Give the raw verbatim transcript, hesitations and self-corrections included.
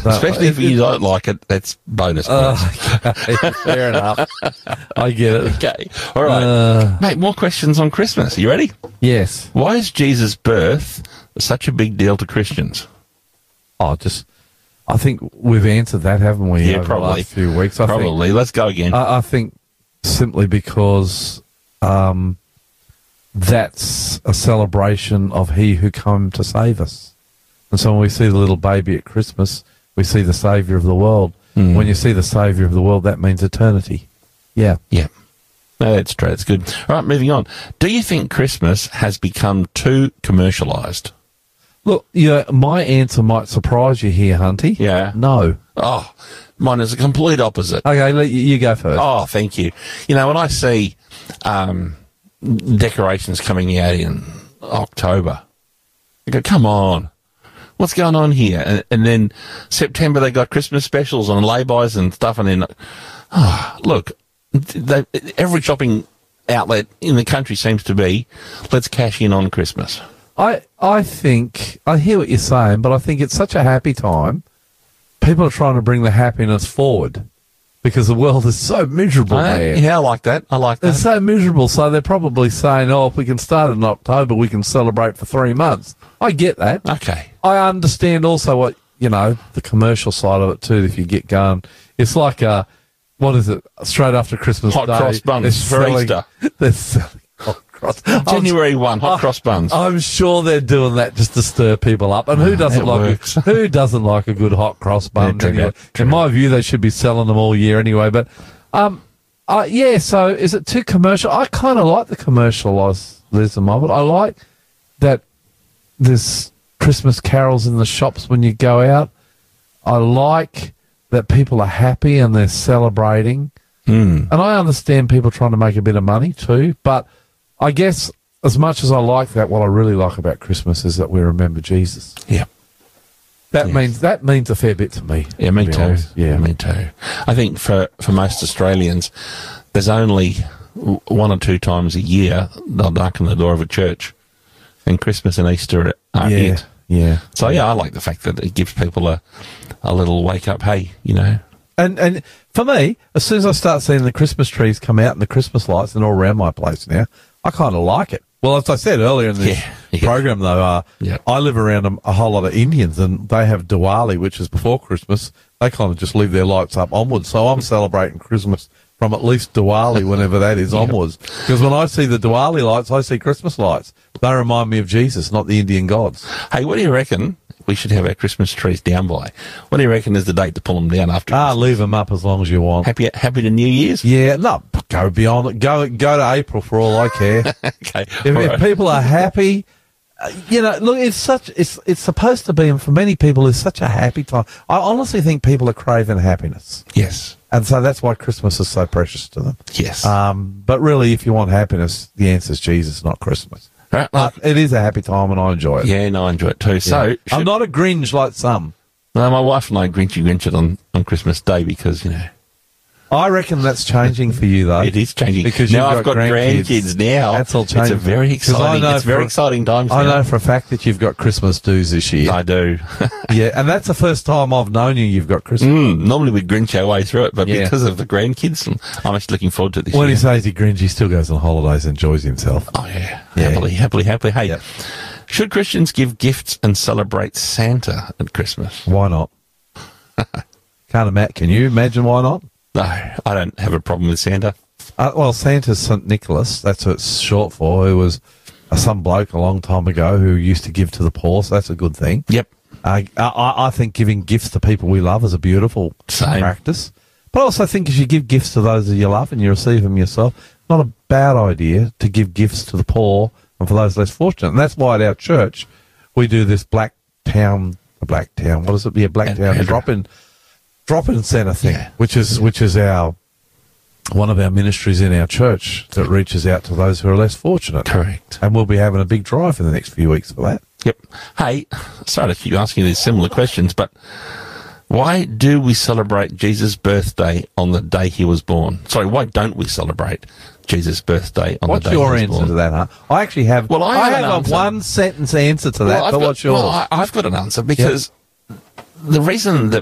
So, Especially if it, you it, don't like it, that's bonus points. Uh, okay, fair enough. I get it. Okay. All right. Uh, Mate, more questions on Christmas. Are you ready? Yes. Why is Jesus' birth such a big deal to Christians? Oh, just, I think we've answered that, haven't we? Yeah, over probably. The last few weeks. I Probably. Think, Let's go again. I, I think simply because um, that's a celebration of He who came to save us. And so when we see the little baby at Christmas, we see the Saviour of the world. Mm. When you see the Saviour of the world, that means eternity. Yeah. Yeah. No, that's true. That's good. All right, moving on. Do you think Christmas has become too commercialised? Look, yeah, my answer might surprise you here, Hunty. Yeah. No. Oh, mine is the complete opposite. Okay, let you, you go first. Oh, thank you. You know, when I see um, decorations coming out in October, I go, come on. What's going on here? And, and then September they got Christmas specials on lay-bys and stuff, and then, oh, look, they, every shopping outlet in the country seems to be, let's cash in on Christmas. I I think, I hear what you're saying, but I think it's such a happy time. People are trying to bring the happiness forward because the world is so miserable, I, man. Yeah, I like that. I like that. It's so miserable, so they're probably saying, oh, if we can start in October, we can celebrate for three months. I get that. Okay. I understand also what, you know, the commercial side of it too, if you get going. It's like, a, what is it, straight after Christmas Hot Day. cross buns for selling, Easter. They're selling hot cross. January first, hot I, cross buns. I'm sure they're doing that just to stir people up. And who doesn't like works. a, who doesn't like a good hot cross bun? Yeah, anyway? that, In my view, they should be selling them all year anyway. But, um, uh, yeah, so is it too commercial? I kind of like the commercialism of it. I like that there's Christmas carols in the shops when you go out. I like that people are happy and they're celebrating. Mm. And I understand people trying to make a bit of money too, but I guess as much as I like that, what I really like about Christmas is that we remember Jesus. Yeah. That yes. means that means a fair bit to me. Yeah, me to too. honest. Yeah, me too. I think for, for most Australians, there's only one or two times a year they'll knock on the door of a church, and Christmas and Easter are yeah, it. yeah. So yeah, I like the fact that it gives people a a little wake up. Hey, you know. And and for me, as soon as I start seeing the Christmas trees come out and the Christmas lights and all around my place now, I kind of like it. Well, as I said earlier in this yeah, yeah. program, though, uh, yeah. I live around a, a whole lot of Indians, and they have Diwali, which is before Christmas. They kind of just leave their lights up onwards. So I'm celebrating Christmas from at least Diwali, whenever that is, yeah. onwards. Because when I see the Diwali lights, I see Christmas lights. They remind me of Jesus, not the Indian gods. Hey, what do you reckon we should have our Christmas trees down by? What do you reckon is the date to pull them down after Ah, Christmas? leave them up as long as you want. Happy happy to New Year's? Yeah, no, go beyond it. Go, go to April for all I care. Okay. If, if right. people are happy, uh, you know, look, it's such, it's, it's supposed to be, and for many people, it's such a happy time. I honestly think people are craving happiness. Yes. And so that's why Christmas is so precious to them. Yes. Um, but really, if you want happiness, the answer is Jesus, not Christmas. Right, but it is a happy time, and I enjoy it. Yeah, no, I enjoy it too. Yeah. So should, I'm not a Grinch like some. No, my wife and I Grinchy Grinch it on, on Christmas Day because, you know. I reckon that's changing for you, though. It is changing. Because now you've I've got got grandkids, grandkids now. That's all changing. It's a very exciting, it's very exciting times I now. know for a fact that you've got Christmas dues this year. I do. Yeah, and that's the first time I've known you you've got Christmas. Mm, normally we Grinch our way through it, but yeah. because of the grandkids, I'm actually looking forward to it this when year. When he says he Grinch, he still goes on holidays and enjoys himself. Oh, yeah. yeah. Happily, happily, happily. Hey, yep. Should Christians give gifts and celebrate Santa at Christmas? Why not? Can't imagine. Can you imagine why not? No, I don't have a problem with Santa. Uh, well, Santa's Saint Nicholas, that's what it's short for, who was uh, some bloke a long time ago who used to give to the poor, so that's a good thing. Yep. Uh, I, I think giving gifts to people we love is a beautiful Same. practice. But I also think if you give gifts to those that you love and you receive them yourself, not a bad idea to give gifts to the poor and for those less fortunate. And that's why at our church we do this Black Town, Black Town, what is it? Yeah, Black Town drop-in drop-in centre thing, yeah. which is which is our one of our ministries in our church that reaches out to those who are less fortunate. Correct. And we'll be having a big drive in the next few weeks for that. Yep. Hey, sorry to keep asking these similar questions, but why do we celebrate Jesus' birthday on the day he was born? Sorry, why don't we celebrate Jesus' birthday on what's the day he was born? What's your answer to that, huh? I actually have, well, I I have, have a one-sentence answer to that, well, but got, what's yours? Well, I, I've got an answer because yep. the reason that